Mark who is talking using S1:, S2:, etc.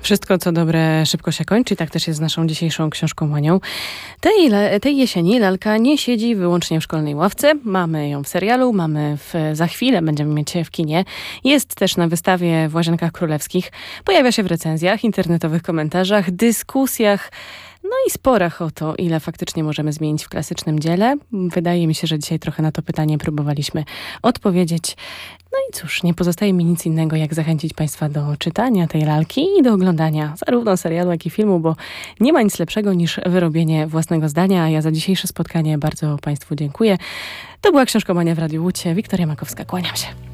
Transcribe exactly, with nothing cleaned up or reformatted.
S1: Wszystko, co dobre, szybko się kończy. Tak też jest z naszą dzisiejszą książkomanią. Tej, tej jesieni lalka nie siedzi wyłącznie w szkolnej ławce. Mamy ją w serialu, mamy w, za chwilę będziemy mieć w kinie. Jest też na wystawie w Łazienkach Królewskich. Pojawia się w recenzjach, internetowych komentarzach, dyskusjach, no i sporach o to, ile faktycznie możemy zmienić w klasycznym dziele. Wydaje mi się, że dzisiaj trochę na to pytanie próbowaliśmy odpowiedzieć. No i cóż, nie pozostaje mi nic innego, jak zachęcić Państwa do czytania tej lalki i do oglądania zarówno serialu, jak i filmu, bo nie ma nic lepszego niż wyrobienie własnego zdania. A ja za dzisiejsze spotkanie bardzo Państwu dziękuję. To była Książkomania w Radiu Łódź. Wiktoria Makowska, kłaniam się.